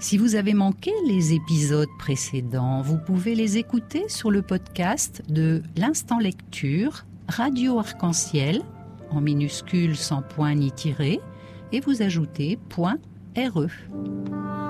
Si vous avez manqué les épisodes précédents, vous pouvez les écouter sur le podcast de l'Instant Lecture, Radio Arc-en-Ciel, en minuscule sans point ni tiret, et vous ajoutez .re.